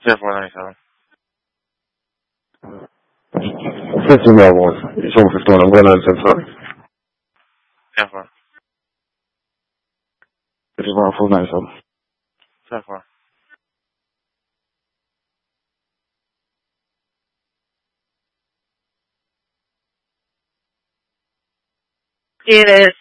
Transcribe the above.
0497. 15 Melbourne. It's on 51. I'm going to 10 sorry. 04. 51 497. 04. It is